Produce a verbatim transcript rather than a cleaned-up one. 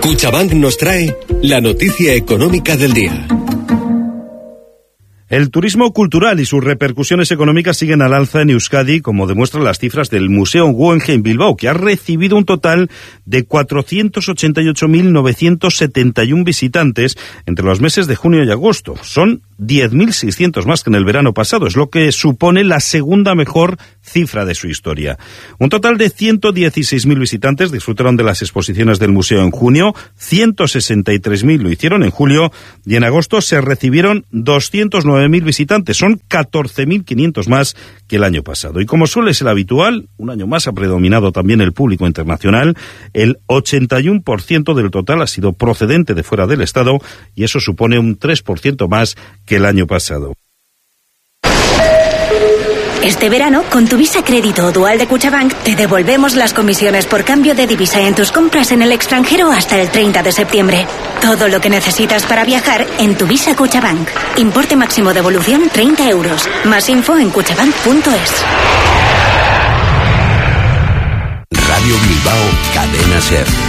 Cuchabank nos trae la noticia económica del día. El turismo cultural y sus repercusiones económicas siguen al alza en Euskadi, como demuestran las cifras del Museo Guggenheim Bilbao, que ha recibido un total de cuatrocientos ochenta y ocho mil novecientos setenta y uno visitantes entre los meses de junio y agosto. Son diez mil seiscientos más que en el verano pasado, es lo que supone la segunda mejor cifra de su historia. Un total de ciento dieciséis mil visitantes disfrutaron de las exposiciones del museo en junio, ciento sesenta y tres mil lo hicieron en julio y en agosto se recibieron doscientos nueve mil visitantes, son catorce mil quinientos más que el año pasado. Y como suele ser habitual, un año más ha predominado también el público internacional, el ochenta y uno por ciento del total ha sido procedente de fuera del Estado y eso supone un tres por ciento más que el año pasado. Este verano, con tu Visa Crédito o Dual de Cuchabank, te devolvemos las comisiones por cambio de divisa en tus compras en el extranjero hasta el treinta de septiembre. Todo lo que necesitas para viajar en tu Visa Cuchabank. Importe máximo de devolución treinta euros. Más info en cuchabank punto es. Radio Bilbao, Cadena SER.